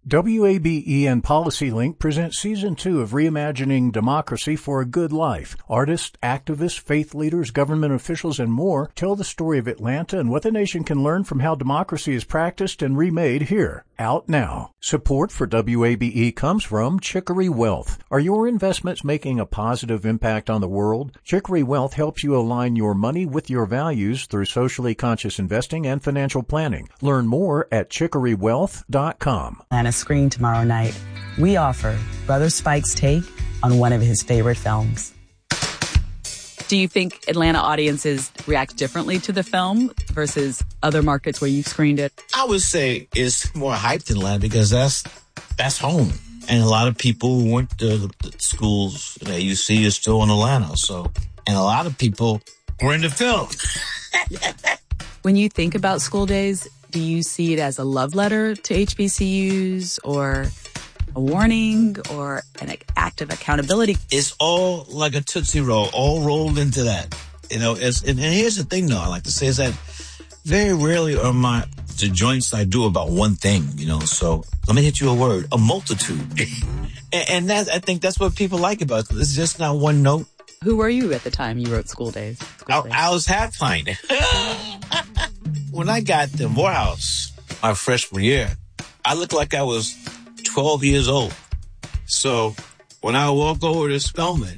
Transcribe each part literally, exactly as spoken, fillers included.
W A B E and PolicyLink present Season two of Reimagining Democracy for a Good Life. Artists, activists, faith leaders, government officials, and more tell the story of Atlanta and what the nation can learn from how democracy is practiced and remade here. Out now. Support for W A B E comes from Chicory Wealth. Are your investments making a positive impact on the world? Chicory Wealth helps you align your money with your values through socially conscious investing and financial planning. Learn more at chicory wealth dot com. On a screen tomorrow night, we offer Brother Spike's take on one of his favorite films. Do you think Atlanta audiences react differently to the film versus other markets where you've screened it? I would say it's more hyped in Atlanta because that's that's home. And a lot of people who went to the schools that you see are still in Atlanta. So, and a lot of people were in the film. When you think about school days, do you see it as a love letter to H B C Us or a warning or an act of accountability? It's all like a Tootsie Roll, all rolled into that. You know, it's, and, and here's the thing, though, I like to say is that very rarely are my the joints I do about one thing, you know. So let me hit you a word, a multitude. and and that, I think that's what people like about it. It's just not one note. Who were you at the time you wrote School Days? School I, Days? I was half-pint. When I got to Morehouse, my freshman year, I looked like I was twelve years old. So when I walk over to Spelman,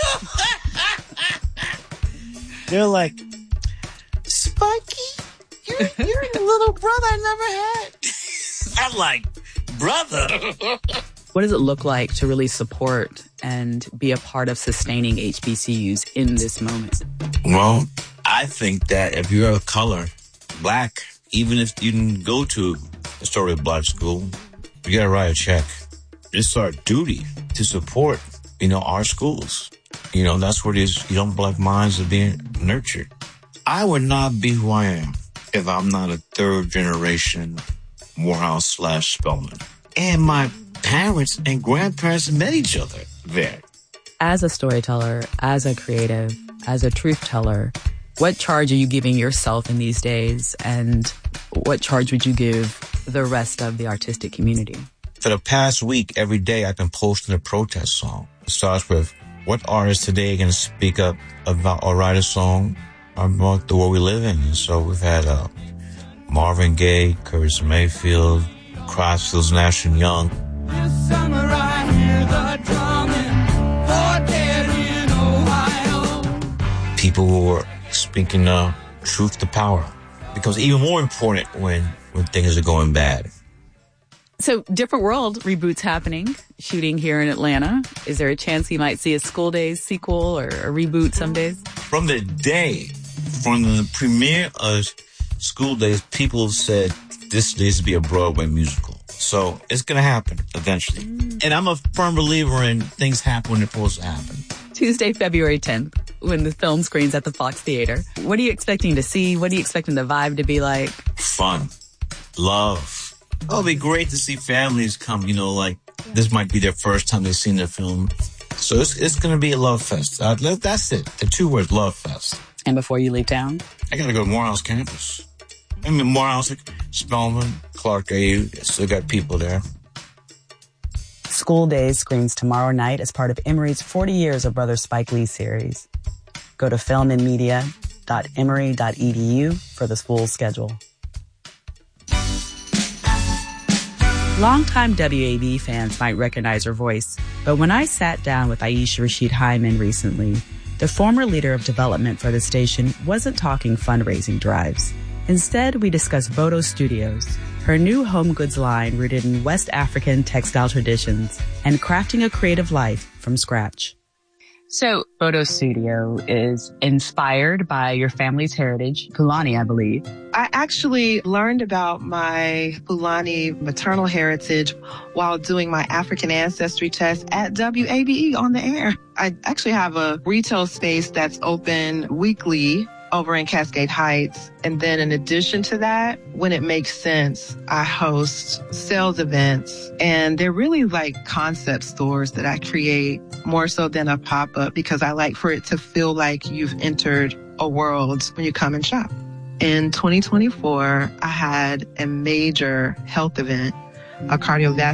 they're like, Sparky, you're, you're the little brother I never had. I'm like, brother. What does it look like to really support and be a part of sustaining H B C Us in this moment? Well, I think that if you're of color, Black, even if you didn't go to a historic Black school, you gotta write a check. It's our duty to support, you know, our schools. You know, that's where these young Black minds are being nurtured. I would not be who I am if I'm not a third generation Morehouse slash Spelman. And my parents and grandparents met each other there. As a storyteller, as a creative, as a truth teller, what charge are you giving yourself in these days, and what charge would you give the rest of the artistic community? For the past week, every day I've been posting a protest song. It starts with, what artist today can speak up about or write a song about the world we live in? And so we've had uh, Marvin Gaye, Curtis Mayfield, Crosfields, Nash and Young. This summer I hear the drumming, for dead in Ohio. People who are speaking uh, truth to power, because even more important when, when things are going bad. So Different World reboot's happening, shooting here in Atlanta. Is there a chance you might see a School Days sequel or a reboot some days? From the day, from the premiere of School Days, people said this needs to be a Broadway musical. So it's going to happen eventually. Mm. And I'm a firm believer in things happen when they're supposed to happen. Tuesday, February tenth, when the film screens at the Fox Theater. What are you expecting to see? What are you expecting the vibe to be like? Fun. Love. Oh, it'll be great to see families come, you know, like this might be their first time they've seen the film. So it's, it's going to be a love fest. Uh, that's it. The two words, love fest. And before you leave town? I got to go to Morehouse campus. I mean, Morehouse, Spelman, Clark A U, still got people there. School Days screens tomorrow night as part of Emory's forty years of Brother Spike Lee series. Go to film and media dot emory dot e d u for the full schedule. Longtime W A B fans might recognize her voice, but when I sat down with Aisha Rashid Hyman recently, the former leader of development for the station wasn't talking fundraising drives. Instead, we discussed Bodo Studios, her new home goods line rooted in West African textile traditions, and crafting a creative life from scratch. So, Bodo Studio is inspired by your family's heritage, Fulani, I believe. I actually learned about my Fulani maternal heritage while doing my African ancestry test at W A B E on the air. I actually have a retail space that's open weekly over in Cascade Heights. And then in addition to that, when it makes sense, I host sales events. And they're really like concept stores that I create more so than a pop-up, because I like for it to feel like you've entered a world when you come and shop. In twenty twenty-four, I had a major health event, a cardiovascular